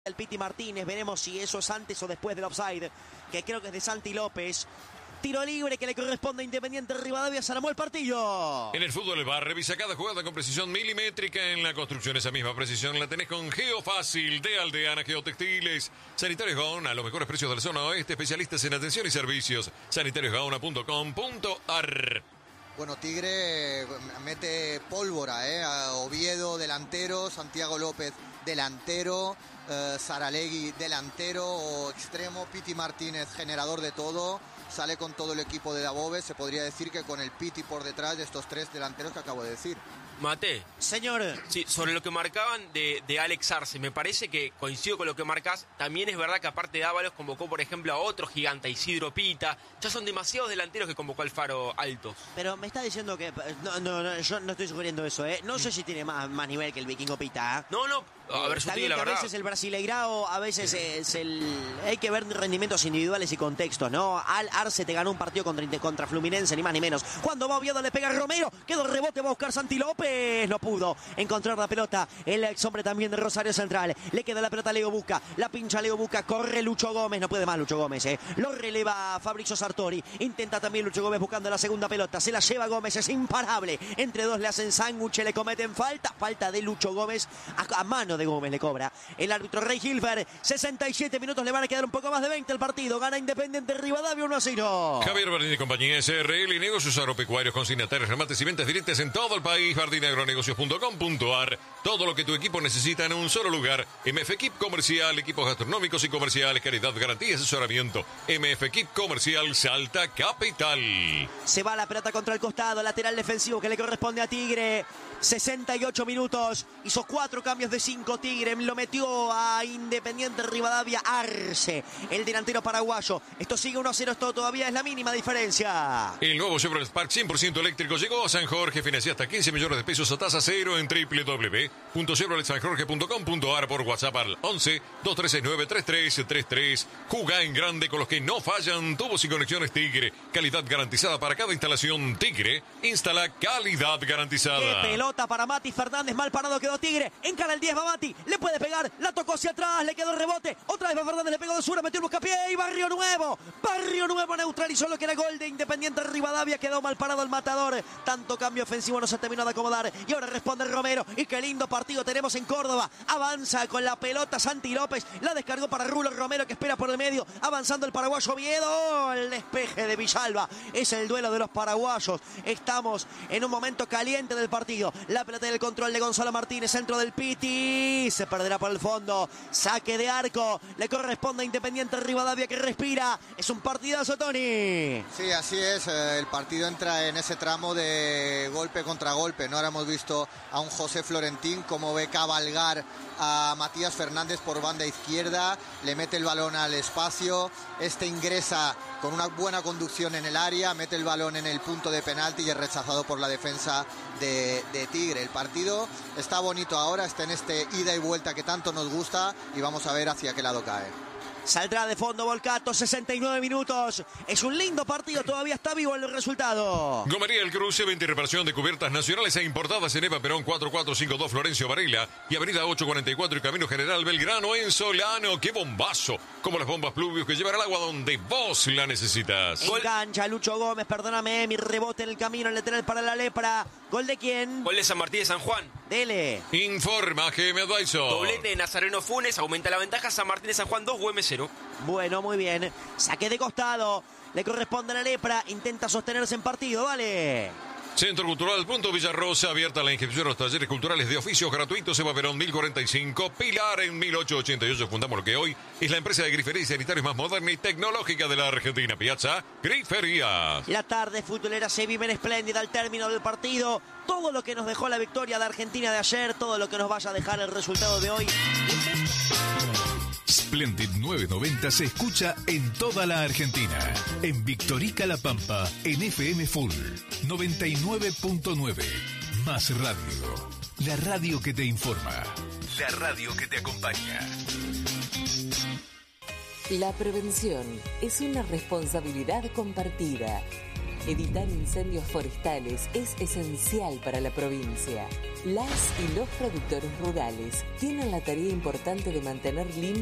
El Piti Martínez, veremos si eso es antes o después del offside, que creo que es de Santi López. Tiro libre que le corresponde a Independiente Rivadavia. Se armó el partido. En el fútbol el bar revisa cada jugada con precisión milimétrica. En la construcción esa misma precisión la tenés con Geofácil de Aldeana Geotextiles. Sanitarios Gaona, a los mejores precios de la zona oeste. Especialistas en atención y servicios. sanitariosgaona.com.ar. Bueno, Tigre mete pólvora, a Oviedo delantero, Santiago López delantero, Saralegui delantero o extremo, Piti Martínez generador de todo. Sale con todo el equipo de Dabove, se podría decir que con el Piti por detrás de estos tres delanteros que acabo de decir. Mate. Señor. Sí, sobre lo que marcaban de Alex Arce, me parece que coincido con lo que marcas. También es verdad que aparte de Ábalos convocó, por ejemplo, a otro gigante, Isidro Pita. Ya son demasiados delanteros que convocó Alfaro altos. Pero me está diciendo que... No, yo no estoy sugiriendo eso, ¿eh? No sé si tiene más nivel que el Vikingo Pita, ¿eh? No, a ver, está Sutil, bien la que verdad. a veces el Brasileirao, a veces hay que ver rendimientos individuales y contextos, ¿no? Arce te ganó un partido contra Fluminense, ni más ni menos. Cuando va Oviedo le pega a Romero, quedó el rebote, va a buscar Santi López, no pudo encontrar la pelota. El ex hombre también de Rosario Central, le queda la pelota a Leo Busca, la pincha Leo Busca, corre Lucho Gómez, no puede más Lucho Gómez, lo releva Fabrizio Sartori, intenta también Lucho Gómez buscando la segunda pelota, se la lleva Gómez, es imparable, entre dos le hacen sándwich, le cometen falta de Lucho Gómez, a mano de Gómez le cobra el árbitro Rey Hilfer. 67 minutos, le van a quedar un poco más de 20 el partido. Gana Independiente Rivadavia 1-0. Javier Bardini y compañía SRL y negocios agropecuarios, consignatarios, remates y ventas directas en todo el país. bardiniagronegocios.com.ar. Todo lo que tu equipo necesita en un solo lugar. MF Equip Comercial, equipos gastronómicos y comerciales, calidad, garantía y asesoramiento. MF Equip Comercial Salta Capital. Se va la pelota contra el costado, lateral defensivo que le corresponde a Tigre. 68 minutos, hizo 4 cambios de 5 Tigre, lo metió a Independiente Rivadavia Arce, el delantero paraguayo. Esto sigue 1-0, esto todavía es la mínima diferencia. El nuevo Chevrolet Spark 100% eléctrico llegó a San Jorge, financia hasta 15 millones de pesos a tasa cero en www.chevroletsanjorge.com.ar, por WhatsApp al 11 2369 3333. Juga en grande con los que no fallan. Tubos y conexiones Tigre, calidad garantizada para cada instalación. Tigre instala calidad garantizada. ¡Qué pelota para Mati Fernández! Mal parado quedó Tigre, encara el 10, va Mati, le puede pegar, la tocó hacia atrás, le quedó el rebote, otra vez va Fernández, le pegó de zurda, metió el buscapié y Barrio Nuevo neutralizó lo que era gol de Independiente Rivadavia. Quedó mal parado el matador, tanto cambio ofensivo no se terminó de acomodar y ahora responde Romero. Y qué lindo partido tenemos en Córdoba. Avanza con la pelota Santi López, la descargó para Rulo Romero que espera por el medio, avanzando el paraguayo Oviedo, el despeje de Villalba. Es el duelo de los paraguayos, estamos en un momento caliente del partido. La pelota del control de Gonzalo Martínez, centro del Piti, se perderá por el fondo, saque de arco, le corresponde a Independiente Rivadavia que respira. Es un partidazo, Tony. Sí, así es, el partido entra en ese tramo de golpe contra golpe, ¿no? Ahora hemos visto a un José Florentín como ve cabalgar a Matías Fernández por banda izquierda, le mete el balón al espacio, ingresa con una buena conducción en el área, mete el balón en el punto de penalti y es rechazado por la defensa de Tigre. El partido está bonito ahora, está en este ida y vuelta que tanto nos gusta y vamos a ver hacia qué lado cae. Saldrá de fondo Volcato, 69 minutos. Es un lindo partido, todavía está vivo el resultado. Gomería El Cruce, venta y reparación de cubiertas nacionales e importadas en Eva Perón 4452 Florencio Varela y Avenida 844 y Camino General Belgrano en Solano. ¡Qué bombazo! Como las bombas Pluvius que llevan el agua donde vos la necesitas. Engancha Lucho Gómez, perdóname, mi rebote en el camino, el lateral para la Lepra. ¿Gol de quién? Gol de San Martín de San Juan. Dele. Informa GM Advisor. Doblete de Nazareno Funes, aumenta la ventaja. San Martín de San Juan 2, Güemes 0. Bueno, muy bien. Saque de costado. Le corresponde a la Lepra. Intenta sostenerse en partido, vale. Centro Cultural Punto Villarrosa, abierta la inscripción a los talleres culturales de oficios gratuitos. Eva Perón 1045, Pilar en 1888. Fundamos lo que hoy es la empresa de grifería y sanitarios más moderna y tecnológica de la Argentina. Piazza Griferías. La tarde futbolera se vive en espléndida al término del partido. Todo lo que nos dejó la victoria de Argentina de ayer, todo lo que nos vaya a dejar el resultado de hoy. Splendid 990 se escucha en toda la Argentina. En Victorica La Pampa, en FM Full 99.9. Más radio. La radio que te informa. La radio que te acompaña. La prevención es una responsabilidad compartida. Evitar incendios forestales es esencial para la provincia. Las y los productores rurales tienen la tarea importante de mantener limpio